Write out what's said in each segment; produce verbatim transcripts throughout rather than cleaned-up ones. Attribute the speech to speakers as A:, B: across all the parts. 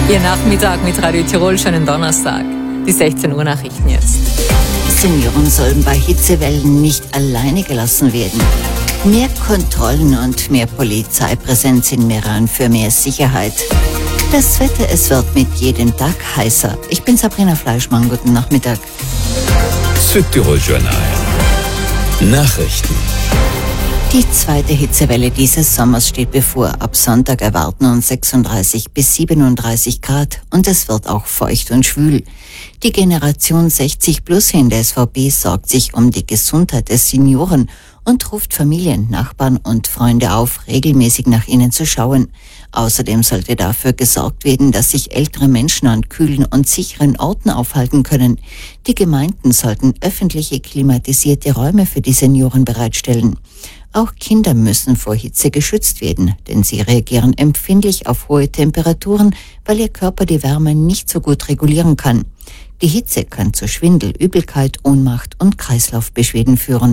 A: Ihr Nachmittag mit Radio Tirol, schönen Donnerstag. Die sechzehn Uhr Nachrichten jetzt.
B: Senioren sollen bei Hitzewellen nicht alleine gelassen werden. Mehr Kontrollen und mehr Polizeipräsenz in Meran für mehr Sicherheit. Das Wetter, es wird mit jedem Tag heißer. Ich bin Sabrina Fleischmann, guten Nachmittag.
C: Südtirol Journal. Nachrichten.
B: Die zweite Hitzewelle dieses Sommers steht bevor. Ab Sonntag erwarten uns sechsunddreißig bis siebenunddreißig Grad und es wird auch feucht und schwül. Die Generation sechzig plus in der S V B sorgt sich um die Gesundheit des Senioren und ruft Familien, Nachbarn und Freunde auf, regelmäßig nach ihnen zu schauen. Außerdem sollte dafür gesorgt werden, dass sich ältere Menschen an kühlen und sicheren Orten aufhalten können. Die Gemeinden sollten öffentliche klimatisierte Räume für die Senioren bereitstellen. Auch Kinder müssen vor Hitze geschützt werden, denn sie reagieren empfindlich auf hohe Temperaturen, weil ihr Körper die Wärme nicht so gut regulieren kann. Die Hitze kann zu Schwindel, Übelkeit, Ohnmacht und Kreislaufbeschwerden führen.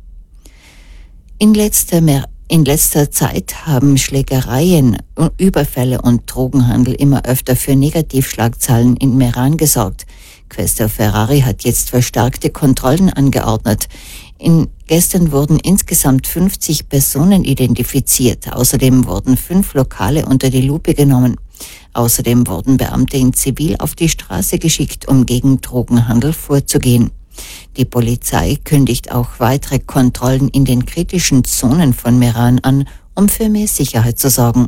B: In letzter, in letzter Zeit haben Schlägereien, Überfälle und Drogenhandel immer öfter für Negativschlagzeilen in Meran gesorgt. Quaestor Ferrari hat jetzt verstärkte Kontrollen angeordnet. In, gestern wurden insgesamt fünfzig Personen identifiziert. Außerdem wurden fünf Lokale unter die Lupe genommen. Außerdem wurden Beamte in Zivil auf die Straße geschickt, um gegen Drogenhandel vorzugehen. Die Polizei kündigt auch weitere Kontrollen in den kritischen Zonen von Meran an, um für mehr Sicherheit zu sorgen.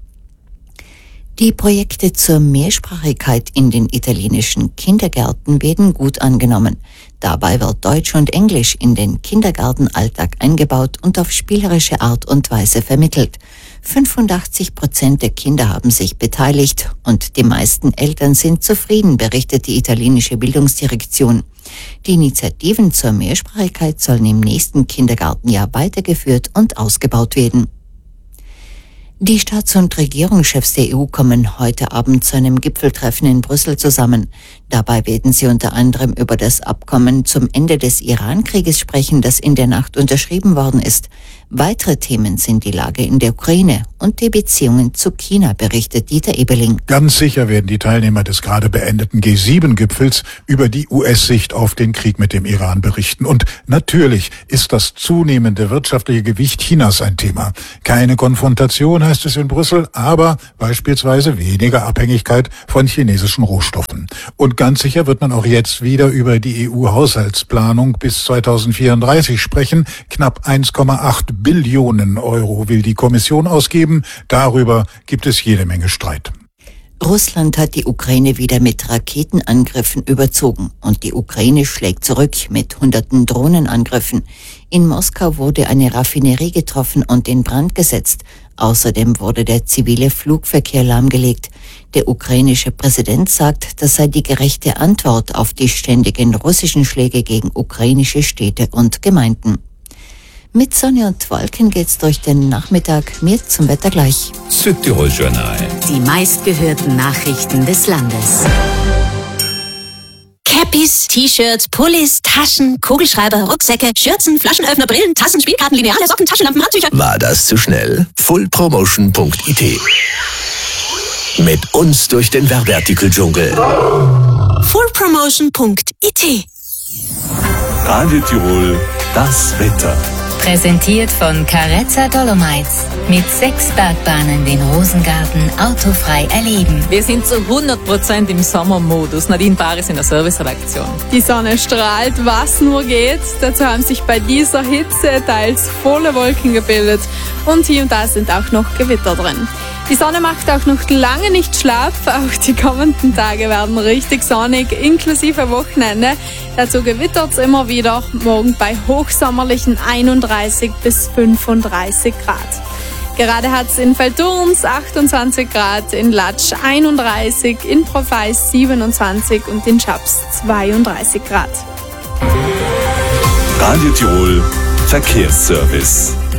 B: Die Projekte zur Mehrsprachigkeit in den italienischen Kindergärten werden gut angenommen. Dabei wird Deutsch und Englisch in den Kindergartenalltag eingebaut und auf spielerische Art und Weise vermittelt. fünfundachtzig Prozent der Kinder haben sich beteiligt und die meisten Eltern sind zufrieden, berichtet die italienische Bildungsdirektion. Die Initiativen zur Mehrsprachigkeit sollen im nächsten Kindergartenjahr weitergeführt und ausgebaut werden. Die Staats- und Regierungschefs der E U kommen heute Abend zu einem Gipfeltreffen in Brüssel zusammen. Dabei werden sie unter anderem über das Abkommen zum Ende des Iran-Krieges sprechen, das in der Nacht unterschrieben worden ist. Weitere Themen sind die Lage in der Ukraine und die Beziehungen zu China, berichtet Dieter Ebeling.
D: Ganz sicher werden die Teilnehmer des gerade beendeten G sieben Gipfels über die U S-Sicht auf den Krieg mit dem Iran berichten. Und natürlich ist das zunehmende wirtschaftliche Gewicht Chinas ein Thema. Keine Konfrontation heißt es in Brüssel, aber beispielsweise weniger Abhängigkeit von chinesischen Rohstoffen. Und ganz sicher wird man auch jetzt wieder über die E U-Haushaltsplanung bis zweitausendvierunddreißig sprechen. Knapp eins Komma acht Billionen Euro will die Kommission ausgeben. Darüber gibt es jede Menge Streit.
B: Russland hat die Ukraine wieder mit Raketenangriffen überzogen und die Ukraine schlägt zurück mit hunderten Drohnenangriffen. In Moskau wurde eine Raffinerie getroffen und in Brand gesetzt. Außerdem wurde der zivile Flugverkehr lahmgelegt. Der ukrainische Präsident sagt, das sei die gerechte Antwort auf die ständigen russischen Schläge gegen ukrainische Städte und Gemeinden. Mit Sonne und Wolken geht's durch den Nachmittag. Mehr zum Wetter gleich.
C: Südtirol Journal.
E: Die meistgehörten Nachrichten des Landes. Cappies, T-Shirts, Pullis, Taschen, Kugelschreiber, Rucksäcke, Schürzen, Flaschenöffner, Brillen, Tassen, Spielkarten, Lineale, Socken, Taschenlampen, Handtücher.
C: War das zu schnell? full promotion punkt I T. Mit uns durch den Werbeartikel-Dschungel.
E: full promotion punkt I T.
F: Radio Tirol, das Wetter.
G: Präsentiert von Carezza Dolomites. Mit sechs Bergbahnen den Rosengarten autofrei erleben.
A: Wir sind zu hundert Prozent im Sommermodus. Nadine Baris in der Serviceredaktion.
H: Die Sonne strahlt, was nur geht. Dazu haben sich bei dieser Hitze teils volle Wolken gebildet. Und hier und da sind auch noch Gewitter drin. Die Sonne macht auch noch lange nicht schlaff. Auch die kommenden Tage werden richtig sonnig, inklusive Wochenende. Dazu gewittert es immer wieder. Morgen bei hochsommerlichen einunddreißig bis fünfunddreißig Grad. Gerade hat es in Velturns achtundzwanzig Grad, in Latsch einunddreißig, in Profeis siebenundzwanzig und in Schaps zweiunddreißig Grad.
F: Radio Tirol Verkehrsservice.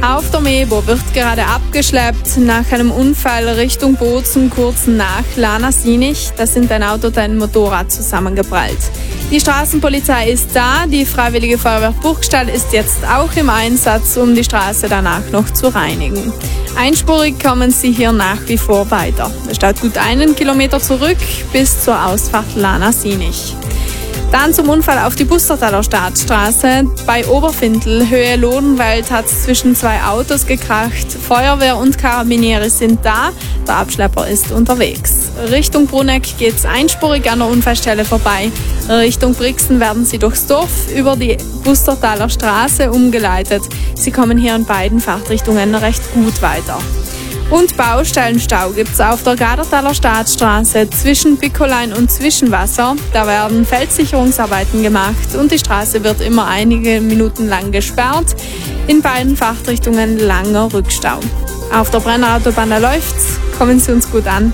H: Auf der Mebo wird gerade abgeschleppt nach einem Unfall Richtung Bozen, kurz nach Lana-Sinich. Da sind ein Auto und ein Motorrad zusammengeprallt. Die Straßenpolizei ist da, die Freiwillige Feuerwehr Burgstall ist jetzt auch im Einsatz, um die Straße danach noch zu reinigen. Einspurig kommen sie hier nach wie vor weiter. Es steht gut einen Kilometer zurück bis zur Ausfahrt Lana-Sinich. Dann zum Unfall auf die Bustertaler Staatsstraße. Bei Oberfindl, Höhe Lodenwald, hat es zwischen zwei Autos gekracht. Feuerwehr und Karabinieri sind da. Der Abschlepper ist unterwegs. Richtung Bruneck geht es einspurig an der Unfallstelle vorbei. Richtung Brixen werden sie durchs Dorf über die Bustertaler Straße umgeleitet. Sie kommen hier in beiden Fahrtrichtungen recht gut weiter. Und Baustellenstau gibt's auf der Gadertaler Staatsstraße zwischen Bickolein und Zwischenwasser. Da werden Feldsicherungsarbeiten gemacht und die Straße wird immer einige Minuten lang gesperrt. In beiden Fahrtrichtungen langer Rückstau. Auf der Brennerautobahn da läuft's. Kommen Sie uns gut an.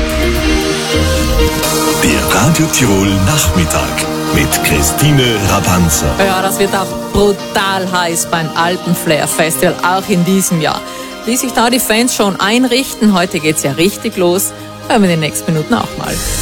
F: Der Radio Tirol Nachmittag mit Christine Rabanzer.
A: Ja, das wird auch brutal heiß beim Alpenflair Festival, auch in diesem Jahr. Wie sich da die Fans schon einrichten, heute geht's ja richtig los, hören wir in den nächsten Minuten auch mal.